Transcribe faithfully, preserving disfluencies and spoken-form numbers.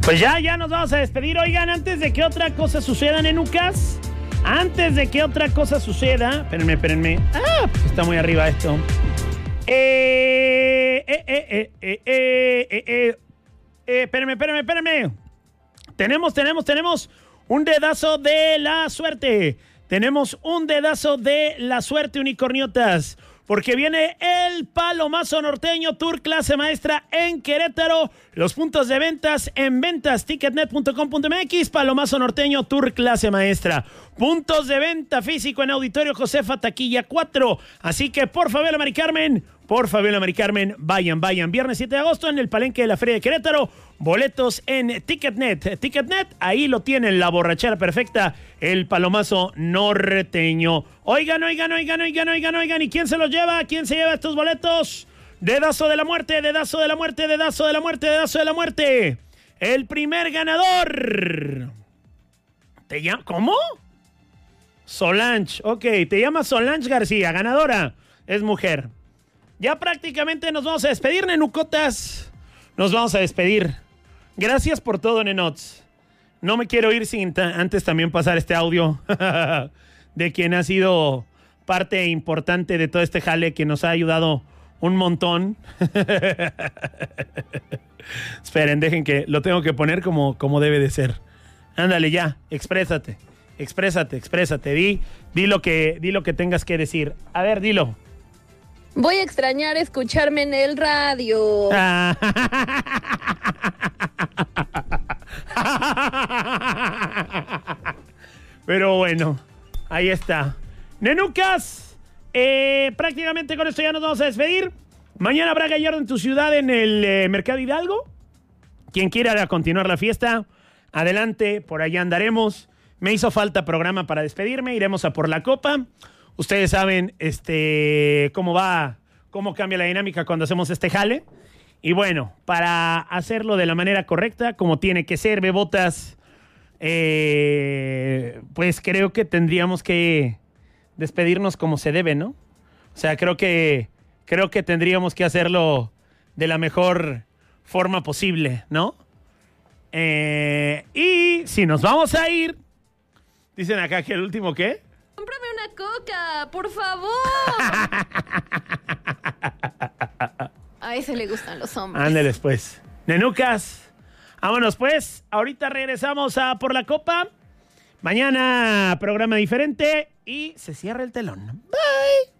Pues ya, ya nos vamos a despedir. Oigan, antes de que otra cosa suceda, nenucas, antes de que otra cosa suceda, espérenme, espérenme. Ah, pues está muy arriba esto. Eh, eh, eh, eh, eh, eh, eh, eh, eh, espérenme, espérenme, espérenme. Tenemos, tenemos, tenemos un dedazo de la suerte. Tenemos un dedazo de la suerte, unicorniotas. Porque viene el Palomazo Norteño Tour Clase Maestra en Querétaro. Los puntos de ventas en ventas ticketnet punto com punto m x. Palomazo Norteño Tour Clase Maestra. Puntos de venta físico en Auditorio Josefa Taquilla cuatro. Así que por Fabiola Mari Carmen, por Fabiola Mari Carmen, vayan, vayan. Viernes siete de agosto en el Palenque de la Feria de Querétaro. Boletos en Ticketnet. Ticketnet, ahí lo tienen, la borrachera perfecta, el Palomazo Norteño. Oigan, oigan, oigan, oigan, oigan, oigan. ¿Y quién se los lleva? ¿Quién se lleva estos boletos? Dedazo de la muerte, dedazo de la muerte, dedazo de la muerte, dedazo de la muerte. El primer ganador. ¿Te llama? ¿Cómo? Solange. Ok, te llama Solange García, ganadora. Es mujer. Ya prácticamente nos vamos a despedir, nenucotas. Nos vamos a despedir. Gracias por todo, nenots. No me quiero ir sin ta- antes también pasar este audio de quien ha sido parte importante de todo este jale, que nos ha ayudado un montón. Esperen, dejen que lo tengo que poner como, como debe de ser. Ándale ya, exprésate, exprésate, exprésate. Di, di lo que, di lo que tengas que decir. A ver, dilo. Voy a extrañar escucharme en el radio. Pero bueno, ahí está. Nenucas, eh, prácticamente con esto ya nos vamos a despedir. Mañana habrá gallardo en tu ciudad en el eh, Mercado Hidalgo. Quien quiera continuar la fiesta, adelante, por allá andaremos. Me hizo falta programa para despedirme, iremos a por la copa. Ustedes saben este cómo va, cómo cambia la dinámica cuando hacemos este jale. Y bueno, para hacerlo de la manera correcta, como tiene que ser, bebotas, eh, pues creo que tendríamos que despedirnos como se debe, ¿no? O sea, creo que, creo que tendríamos que hacerlo de la mejor forma posible, ¿no? Eh, y si nos vamos a ir, dicen acá que el último, ¿qué? ¡Cómprame una coca, por favor! A ese le gustan los hombres. Ándeles, pues. Nenucas, vámonos, pues. Ahorita regresamos a por la copa. Mañana programa diferente y se cierra el telón. Bye.